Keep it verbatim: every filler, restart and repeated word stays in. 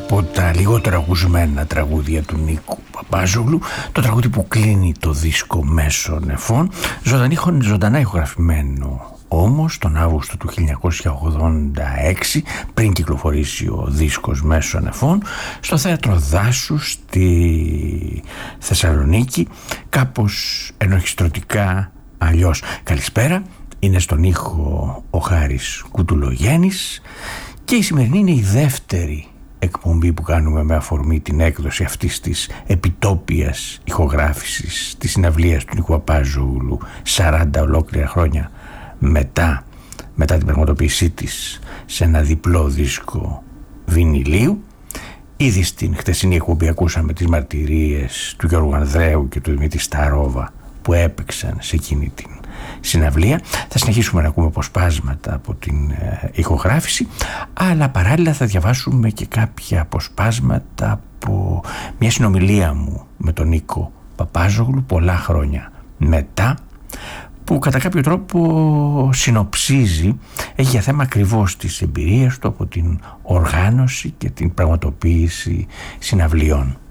από τα λιγότερα ακουσμένα τραγούδια του Νίκου Παπάζογλου, το τραγούδι που κλείνει το δίσκο Μέσω Νεφών, ζωντανή, ζωντανά ηχογραφημένο όμως τον Αύγουστο του χίλια εννιακόσια ογδόντα έξι, πριν κυκλοφορήσει ο δίσκος Μέσω Νεφών, στο Θέατρο Δάσου στη Θεσσαλονίκη, κάπως ενορχιστρωτικά αλλιώς. Καλησπέρα, είναι στον ήχο ο Χάρης Κουτουλογέννης και η σημερινή είναι η δεύτερη εκπομπή που κάνουμε με αφορμή την έκδοση αυτής της επιτόπιας ηχογράφησης της συναυλίας του Νίκου Παπάζογλου σαράντα ολόκληρα χρόνια μετά, μετά την πραγματοποίησή της σε ένα διπλό δίσκο βινιλίου. Ήδη στην χτεσινή εκπομπή ακούσαμε τις μαρτυρίες του Γιώργου Ανδρέου και του Δημήτρη Σταρόβα που έπαιξαν σε εκείνη την συναυλία. Θα συνεχίσουμε να ακούμε αποσπάσματα από την ε, ηχογράφηση, αλλά παράλληλα θα διαβάσουμε και κάποια αποσπάσματα από μια συνομιλία μου με τον Νίκο Παπάζογλου πολλά χρόνια μετά, που κατά κάποιο τρόπο συνοψίζει, έχει για θέμα ακριβώς τις εμπειρίες του από την οργάνωση και την πραγματοποίηση συναυλιών.